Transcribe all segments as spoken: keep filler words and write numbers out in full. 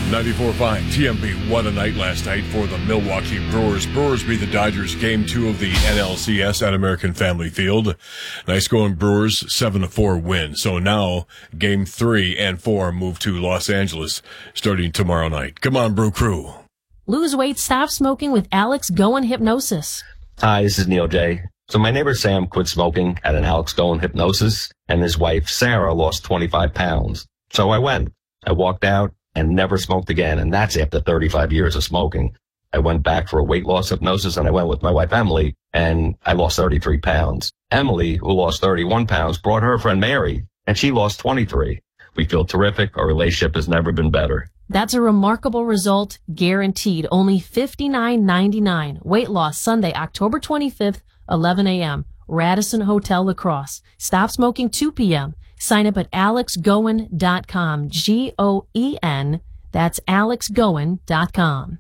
ninety-four point five T M B. What a night last night for the Milwaukee Brewers. Brewers beat the Dodgers game two of the N L C S at American Family Field. Nice going Brewers, seven to four win. So now game three and four move to Los Angeles starting tomorrow night. Come on, Brew Crew. Lose weight, stop smoking with Alex Goen Hypnosis. Hi, this is Neil J. So my neighbor Sam quit smoking at an Alex Goen Hypnosis, and his wife Sarah lost twenty-five pounds. So I went. I walked out and never smoked again, and that's after thirty-five years of smoking. I went back for a weight loss hypnosis, and I went with my wife Emily, and I lost thirty-three pounds. Emily, who lost thirty-one pounds, brought her friend Mary, and she lost twenty-three. We feel terrific. Our relationship has never been better. That's a remarkable result, guaranteed. Only fifty-nine ninety-nine. Weight loss Sunday, October twenty-fifth, eleven a.m. Radisson Hotel Lacrosse. Stop smoking two p.m. Sign up at alex goen dot com. G O E N. That's alex goen dot com.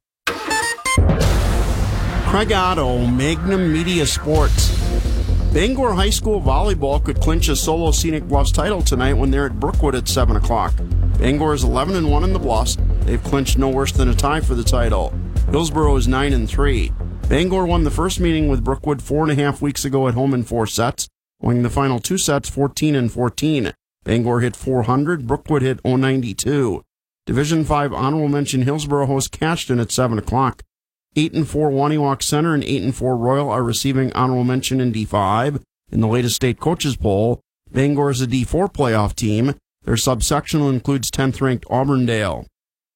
Craig Otto, Magnum Media Sports. Bangor High School Volleyball could clinch a solo Scenic Bluffs title tonight when they're at Brookwood at seven o'clock. Bangor is eleven and one in the Bluffs. They've clinched no worse than a tie for the title. Hillsborough is nine and three. Bangor won the first meeting with Brookwood four and a half weeks ago at home in four sets, winning the final two sets fourteen and fourteen. Bangor hit four hundred, Brookwood hit oh ninety-two. Division five honorable mention Hillsborough hosts Cashton at seven o'clock. eight and four Waniwak Center and eight and four Royal are receiving honorable mention in D five. In the latest state coaches poll, Bangor is a D four playoff team. Their subsectional includes tenth ranked Auburndale.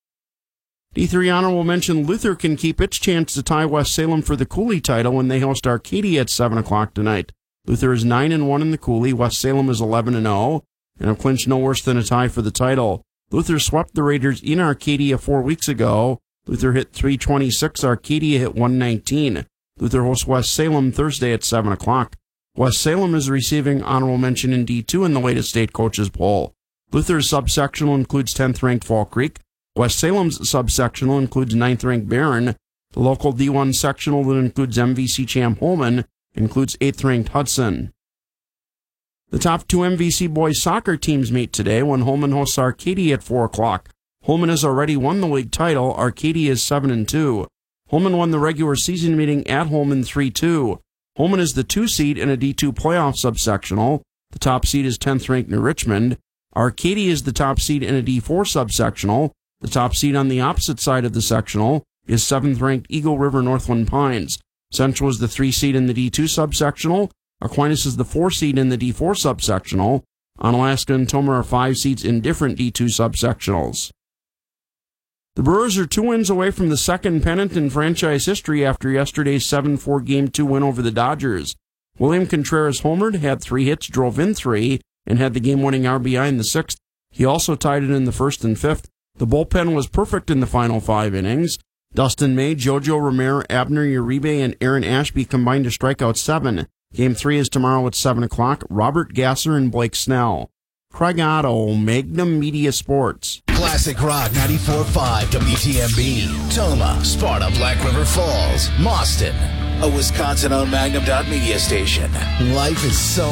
D three honorable mention Luther can keep its chance to tie West Salem for the Cooley title when they host Arcadia at seven o'clock tonight. Luther is nine and one in the Cooley. West Salem is eleven and oh, and have clinched no worse than a tie for the title. Luther swept the Raiders in Arcadia four weeks ago. Luther hit three twenty-six. Arcadia hit one nineteen. Luther hosts West Salem Thursday at seven o'clock. West Salem is receiving honorable mention in D two in the latest state coaches poll. Luther's subsectional includes tenth ranked Fall Creek. West Salem's subsectional includes ninth ranked Barron. The local D one sectional that includes M V C champ Holman includes eighth ranked Hudson. The top two M V C boys soccer teams meet today when Holman hosts Arcadia at four o'clock. Holman has already won the league title. Arcadia is seven and two. Holman won the regular season meeting at Holman three two. Holman is the two seed in a D two playoff subsectional. The top seed is tenth ranked New Richmond. Arcadia is the top seed in a D four subsectional. The top seed on the opposite side of the sectional is seventh ranked Eagle River Northland Pines. Central is the three seed in the D two subsectional. Aquinas is the four seed in the D four subsectional. Onalaska and Tomah are five seeds in different D two subsectionals. The Brewers are two wins away from the second pennant in franchise history after yesterday's seven four Game two win over the Dodgers. William Contreras homered, had three hits, drove in three, and had the game-winning R B I in the sixth. He also tied it in the first and fifth. The bullpen was perfect in the final five innings. Dustin May, Jojo Romero, Abner Uribe, and Aaron Ashby combined to strike out seven. Game three is tomorrow at seven o'clock. Robert Gasser and Blake Snell. Craig Otto, Magnum Media Sports. Classic Rock ninety-four point five W T M B. Tomah, Sparta, Black River Falls, Mauston. A Wisconsin-owned Magnum dot media station. Life is so